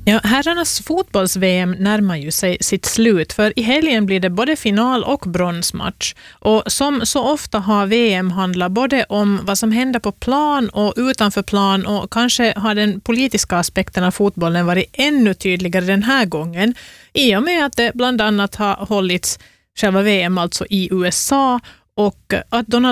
Ja, herrarnas fotbolls-VM närmar ju sig sitt slut, för i helgen blir det både final och bronsmatch. Och som så ofta har VM handlat både om vad som händer på plan och utanför plan, och kanske har den politiska aspekten av fotbollen varit ännu tydligare den här gången, i och med att det bland annat har hållits själva VM alltså i USA, och att Donald